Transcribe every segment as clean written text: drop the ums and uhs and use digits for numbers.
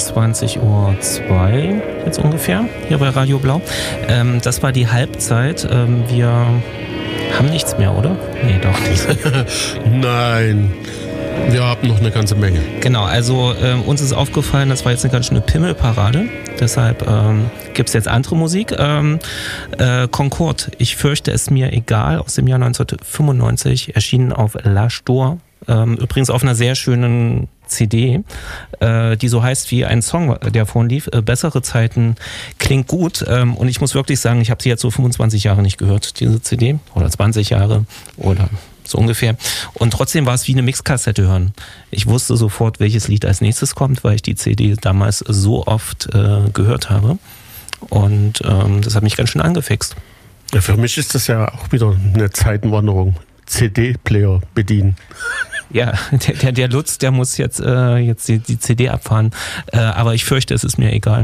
21:02 Uhr jetzt ungefähr, hier bei Radio Blau. Das war die Halbzeit. Wir haben nichts mehr, oder? Nee, doch nicht. Nein, wir haben noch eine ganze Menge. Genau, also uns ist aufgefallen, das war jetzt eine ganz schöne Pimmelparade. Deshalb gibt es jetzt andere Musik. Concorde, ich fürchte es mir egal, aus dem Jahr 1995, erschienen auf L'Âge d'Or. Übrigens auf einer sehr schönen CD, die so heißt wie ein Song, der vorhin lief. Bessere Zeiten klingt gut. Und ich muss wirklich sagen, ich habe sie jetzt so 25 Jahre nicht gehört, diese CD. Oder 20 Jahre oder so ungefähr. Und trotzdem war es wie eine Mixkassette hören. Ich wusste sofort, welches Lied als nächstes kommt, weil ich die CD damals so oft gehört habe. Und das hat mich ganz schön angefixt. Ja, für mich ist das ja auch wieder eine Zeitenwanderung. CD-Player bedienen. Ja, der Lutz, der muss jetzt die CD abfahren. Aber ich fürchte, es ist mir egal.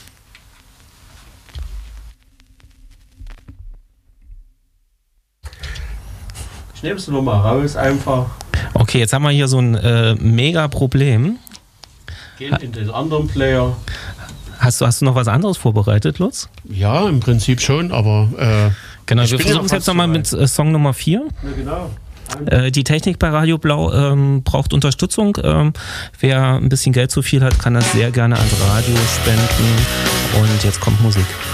Ich nehme es nochmal raus, einfach. Okay, jetzt haben wir hier so ein mega Problem. Gehen in den anderen Player. Hast du noch was anderes vorbereitet, Lutz? Ja, im Prinzip schon, aber genau, wir versuchen es jetzt nochmal mit Song Nummer 4. Ja, genau. Die Technik bei Radio Blau braucht Unterstützung. Wer ein bisschen Geld zu viel hat, kann das sehr gerne ans Radio spenden. Und jetzt kommt Musik.